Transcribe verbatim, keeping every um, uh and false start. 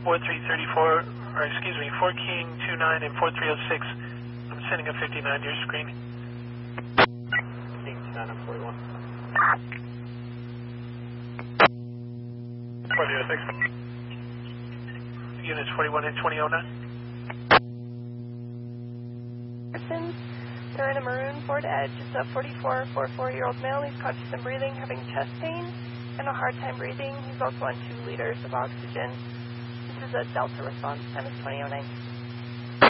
four three three four, or excuse me, four King two nine and four three oh six. I'm sending a fifty-nine to your screen. King two nine and forty-one. four three oh six. Units forty-one and twenty oh nine. They're in a maroon Ford Edge. It's a forty-four, forty-four-year-old male. He's conscious and breathing, having chest pain and a hard time breathing. He's also on two liters of oxygen. This is a Delta response, time is twenty oh nine.